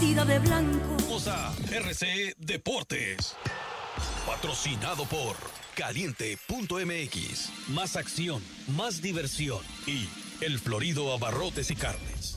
vestida de blanco. Vamos a RC Deportes. Patrocinado por Caliente.mx. Más acción, más diversión. Y El Florido Abarrotes y Carnes.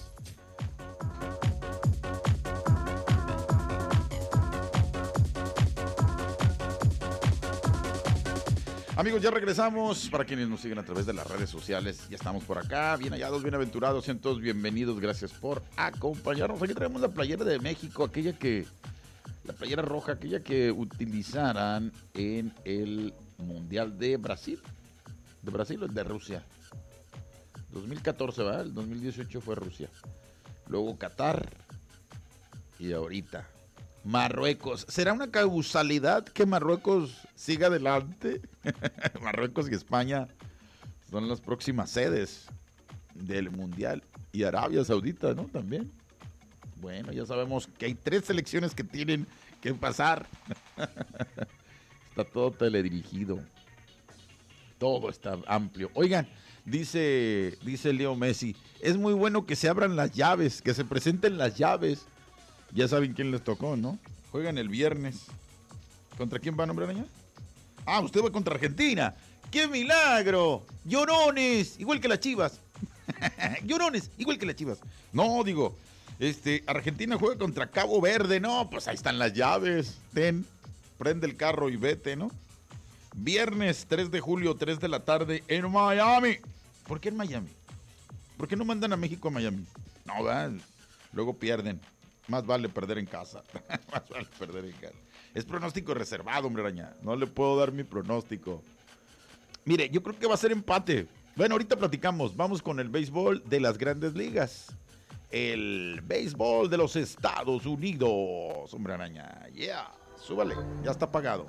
Amigos, ya regresamos. Para quienes nos siguen a través de las redes sociales, ya estamos por acá. Bien hallados, bienaventurados, sean todos bienvenidos. Gracias por acompañarnos. Aquí traemos la playera de México, la playera roja, aquella que utilizaran en el Mundial de Brasil. ¿De Brasil o el de Rusia? 2014, ¿verdad? El 2018 fue Rusia. Luego Qatar. Y ahorita Marruecos. ¿Será una causalidad que Marruecos siga adelante? Marruecos y España son las próximas sedes del Mundial. Y Arabia Saudita, ¿no? También. Bueno, ya sabemos que hay 3 selecciones que tienen que pasar. Está todo teledirigido. Todo está amplio. Oigan, dice Leo Messi, es muy bueno que se abran las llaves, que se presenten las llaves. Ya saben quién les tocó, ¿no? Juegan el viernes. ¿Contra quién van, hombre araña? Ah, usted va contra Argentina. ¡Qué milagro! Llorones, igual que las Chivas. Llorones, igual que las Chivas. No, digo, Argentina juega contra Cabo Verde. No, pues ahí están las llaves. Prende el carro y vete, ¿no? Viernes 3 de julio, 3 de la tarde en Miami. ¿Por qué en Miami? ¿Por qué no mandan a México a Miami? No, van. Luego pierden. Más vale perder en casa. Más vale perder en casa. Es pronóstico reservado, hombre araña. No le puedo dar mi pronóstico. Mire, yo creo que va a ser empate. Bueno, ahorita platicamos. Vamos con el béisbol de las grandes ligas. El béisbol de los Estados Unidos. Hombre araña. Yeah. Súbale. Ya está apagado.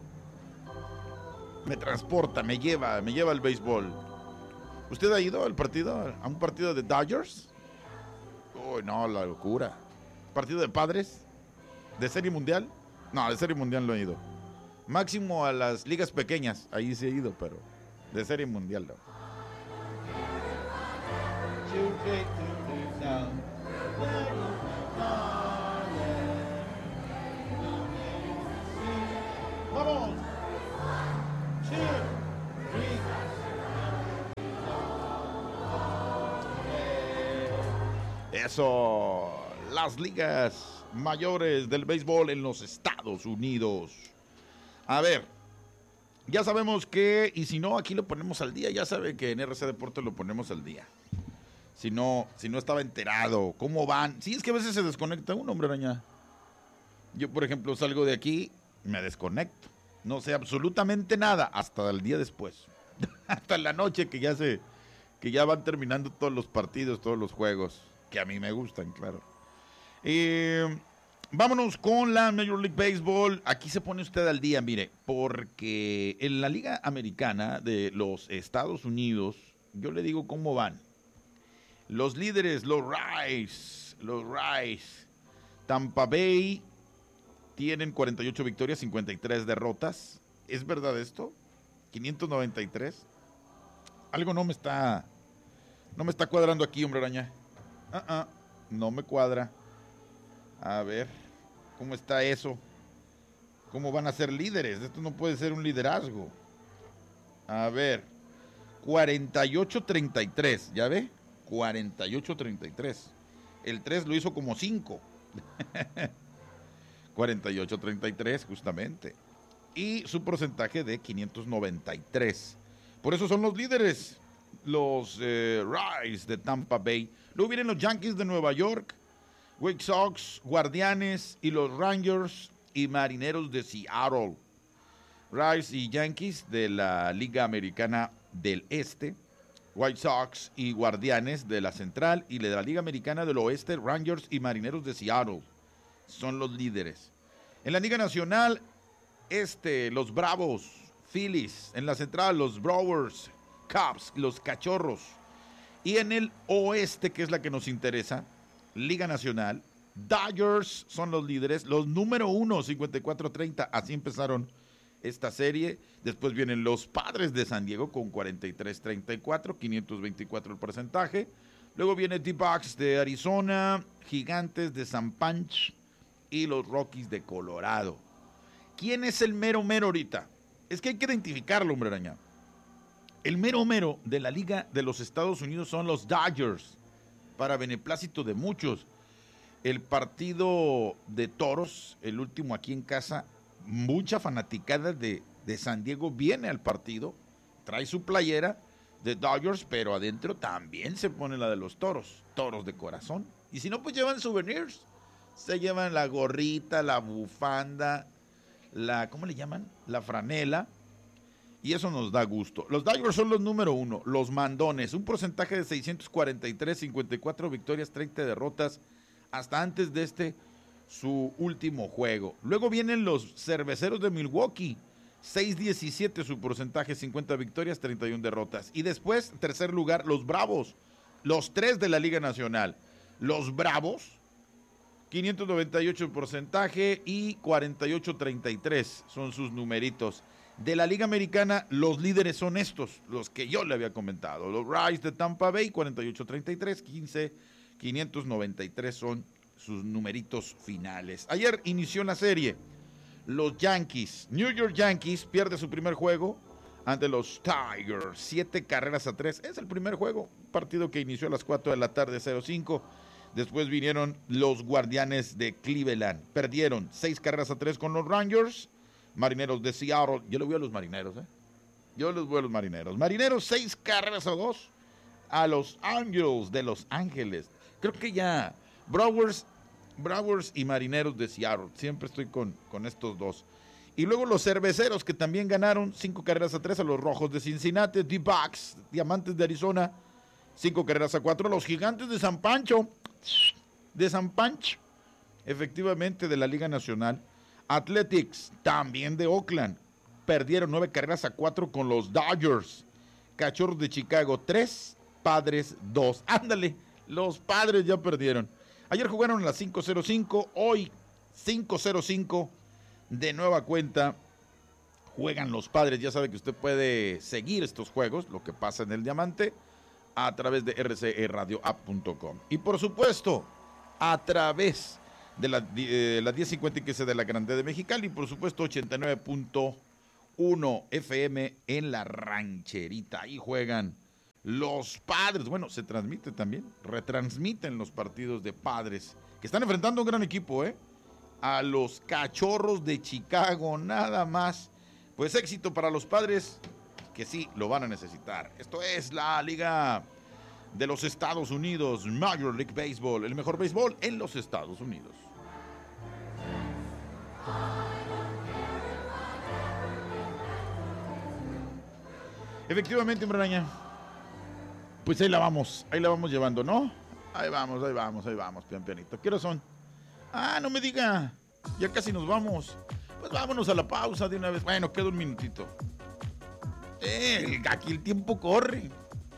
Me transporta, me lleva el béisbol. ¿Usted ha ido a un partido de Dodgers? Uy, no, la locura. ¿Partido de Padres? ¿De Serie Mundial? No, de Serie Mundial no he ido. Máximo a las ligas pequeñas, ahí sí he ido, pero de Serie Mundial no. ¡Vamos! Eso, las ligas mayores del béisbol en los Estados Unidos. A ver, ya sabemos que, y si no, aquí lo ponemos al día. Ya sabe que en RC Deportes lo ponemos al día. Si no estaba enterado, ¿cómo van? Sí, es que a veces se desconecta uno, hombre araña. Yo, por ejemplo, salgo de aquí, me desconecto. No sé absolutamente nada hasta el día después. Hasta la noche que ya van terminando todos los partidos, todos los juegos. Que a mí me gustan, claro. Vámonos con la Major League Baseball. Aquí se pone usted al día, mire, porque en la Liga Americana de los Estados Unidos, yo le digo cómo van. Los líderes, los Rays, Tampa Bay tienen 48 victorias, 53 derrotas. ¿Es verdad esto? 593. Algo no me está cuadrando aquí, hombre araña. No me cuadra. A ver, ¿cómo está eso? ¿Cómo van a ser líderes? Esto no puede ser un liderazgo. A ver, 48-33, ¿ya ve? 48-33. El 3 lo hizo como 5. 48-33, justamente. Y su porcentaje de 593. Por eso son los líderes. Los Rays de Tampa Bay. Luego vienen los Yankees de Nueva York, White Sox, Guardianes y los Rangers y Marineros de Seattle. Rays y Yankees de la Liga Americana del Este, White Sox y Guardianes de la Central y de la Liga Americana del Oeste, Rangers y Marineros de Seattle. Son los líderes. En la Liga Nacional Este, los Bravos, Phillies. En la Central, los Brewers, Cubs, los Cachorros. Y en el Oeste, que es la que nos interesa, Liga Nacional, Dodgers son los líderes, los número 1, 54-30. Así empezaron esta serie. Después vienen los Padres de San Diego con 43-34, 524 el porcentaje. Luego viene D-Backs de Arizona, Gigantes de San Pancho y los Rockies de Colorado. ¿Quién es el mero mero ahorita? Es que hay que identificarlo, hombre araña. El mero mero de la Liga de los Estados Unidos son los Dodgers, para beneplácito de muchos. El partido de Toros, el último aquí en casa, mucha fanaticada de San Diego viene al partido, trae su playera de Dodgers, pero adentro también se pone la de los Toros, Toros de corazón. Y si no, pues llevan souvenirs, se llevan la gorrita, la bufanda, ¿cómo le llaman? La franela, y eso nos da gusto. Los Dodgers son los número 1, los mandones, un porcentaje de 643, 54 victorias, 30 derrotas, hasta antes de su último juego. Luego vienen los Cerveceros de Milwaukee, 6-17 su porcentaje, 50 victorias, 31 derrotas. Y después, tercer lugar, los Bravos, los 3 de la Liga Nacional. Los Bravos, 598 porcentaje y 48-33 son sus numeritos. De la Liga Americana, los líderes son estos, los que yo le había comentado. Los Rays de Tampa Bay, 48-33, 593 son sus numeritos finales. Ayer inició la serie. Los Yankees, New York Yankees, pierde su primer juego ante los Tigers, 7-3. Es el primer juego, un partido que inició a las 4 de la tarde, 0-5. Después vinieron los Guardianes de Cleveland, perdieron 6-3 con los Rangers. Marineros de Seattle, yo le voy a los Marineros, yo les voy a los Marineros. Marineros 6-2 a los Angels de Los Ángeles. Creo que ya Brewers y Marineros de Seattle, siempre estoy con estos dos. Y luego los Cerveceros, que también ganaron 5-3 a los Rojos de Cincinnati. D-Backs, Diamantes de Arizona, 5-4. Los Gigantes de San Pancho, efectivamente de la Liga Nacional. Athletics, también de Oakland, perdieron 9-4 con los Dodgers. Cachorros de Chicago, 3, Padres 2. Ándale, los Padres ya perdieron. Ayer jugaron a las 5:05, hoy 5:05 de nueva cuenta. Juegan los Padres, ya sabe que usted puede seguir estos juegos, lo que pasa en el Diamante, a través de rceradioapp.com. Y por supuesto, a través de la 1050 que es de la Grande de Mexicali, y por supuesto 89.1 FM en la Rancherita. Ahí juegan los Padres. Bueno, se transmite también, retransmiten los partidos de Padres, que están enfrentando a un gran equipo, a los Cachorros de Chicago, nada más. Pues éxito para los Padres, que sí, lo van a necesitar. Esto es la Liga de los Estados Unidos, Major League Baseball, el mejor béisbol en los Estados Unidos. Efectivamente, hombre araña. Pues ahí la vamos llevando, ¿no? Ahí vamos, pian pianito. ¿Qué hora son? Ah, no me diga, ya casi nos vamos. Pues vámonos a la pausa de una vez. Bueno, queda un minutito. Aquí el tiempo corre.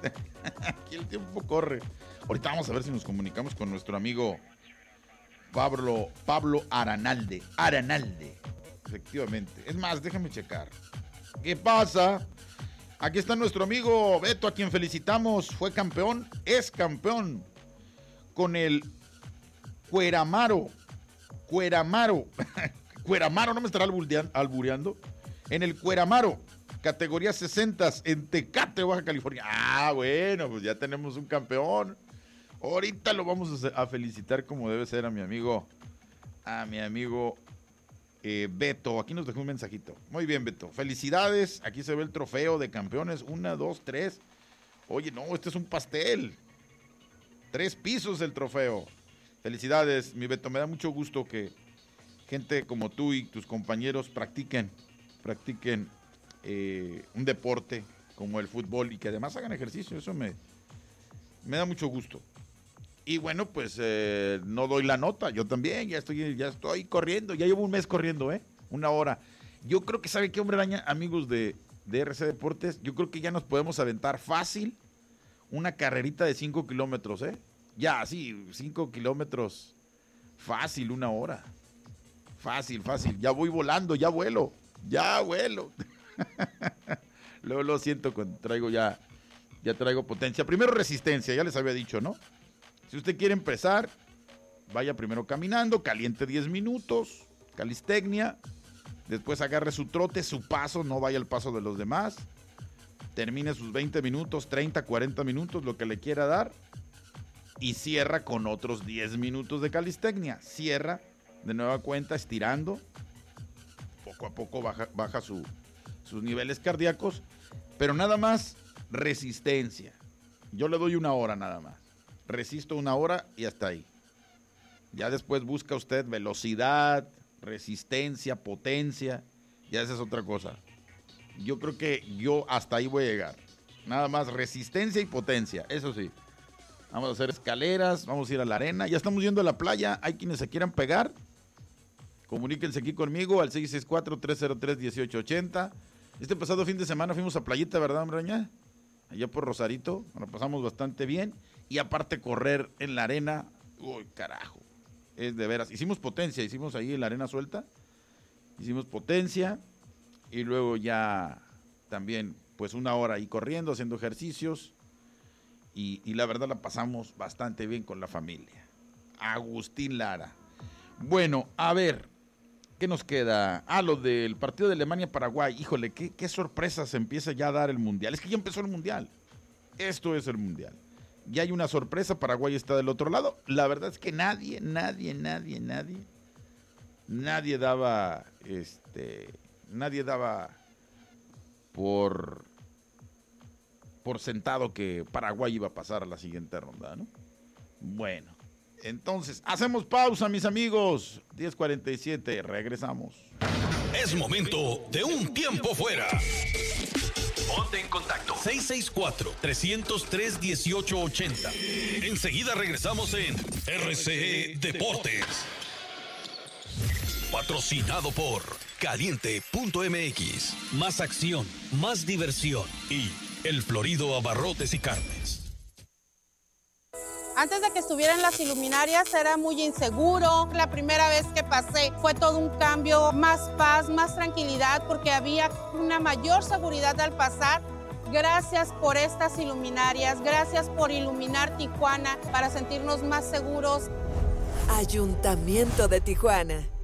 Ahorita vamos a ver si nos comunicamos con nuestro amigo Pablo Aranalde. Efectivamente. Es más, déjame checar. ¿Qué pasa? Aquí está nuestro amigo Beto, a quien felicitamos. Fue campeón, es campeón con el Cueramaro. Cueramaro, no me estará albureando. En el Cueramaro, categoría 60 en Tecate, Baja California. Ah, bueno, pues ya tenemos un campeón. Ahorita lo vamos a felicitar como debe ser a mi amigo Beto. Aquí nos dejó un mensajito. Muy bien, Beto. Felicidades. Aquí se ve el trofeo de campeones. 1, 2, 3. Oye, no, este es un pastel. 3 pisos el trofeo. Felicidades, mi Beto. Me da mucho gusto que gente como tú y tus compañeros practiquen un deporte como el fútbol y que además hagan ejercicio. Eso me da mucho gusto. Y bueno, pues no doy la nota. Yo también ya estoy corriendo. Ya llevo un mes corriendo, 1 hora. Yo creo que, ¿sabe qué, hombre araña? Amigos de RC Deportes, yo creo que ya nos podemos aventar fácil una carrerita de 5 kilómetros, Ya, sí, 5 kilómetros fácil, 1 hora. Fácil. Ya voy volando, ya vuelo. Luego lo siento cuando ya traigo potencia. Primero resistencia, ya les había dicho, ¿no? Si usted quiere empezar, vaya primero caminando, caliente 10 minutos, calistecnia, después agarre su trote, su paso, no vaya al paso de los demás, termine sus 20 minutos, 30, 40 minutos, lo que le quiera dar, y cierra con otros 10 minutos de calistecnia. Cierra de nueva cuenta estirando, poco a poco baja sus niveles cardíacos, pero nada más resistencia. Yo le doy 1 hora nada más. Resisto 1 hora y hasta ahí. Ya después busca usted velocidad, resistencia, potencia. Ya esa es otra cosa. Yo creo que yo hasta ahí voy a llegar. Nada más resistencia y potencia, eso sí. Vamos a hacer escaleras, vamos a ir a la arena. Ya estamos yendo a la playa. Hay quienes se quieran pegar. Comuníquense aquí conmigo al 664-303-1880. Este pasado fin de semana fuimos a Playita, ¿verdad, Braña? Allá por Rosarito. Nos pasamos bastante bien. Y aparte correr en la arena. Uy, carajo. Es de veras. Hicimos potencia. Hicimos ahí en la arena suelta. Hicimos potencia. Y luego ya también, pues 1 hora ahí corriendo, haciendo ejercicios. Y la verdad la pasamos bastante bien con la familia. Agustín Lara. Bueno, a ver, ¿qué nos queda? Lo del partido de Alemania-Paraguay. Híjole, qué sorpresa se empieza ya a dar el Mundial. Es que ya empezó el Mundial. Esto es el Mundial. Ya hay una sorpresa, Paraguay está del otro lado. La verdad es que nadie daba, por sentado que Paraguay iba a pasar a la siguiente ronda, ¿no? Bueno, entonces, hacemos pausa, mis amigos. 10:47, regresamos. Es momento de un tiempo fuera. Ponte en contacto. 664-303-1880. Enseguida regresamos en RCE Deportes. Patrocinado por Caliente.mx. Más acción, más diversión y El Florido Abarrotes y Carnes. Antes de que estuvieran las iluminarias era muy inseguro. La primera vez que pasé fue todo un cambio, más paz, más tranquilidad, porque había una mayor seguridad al pasar. Gracias por estas iluminarias, gracias por iluminar Tijuana para sentirnos más seguros. Ayuntamiento de Tijuana.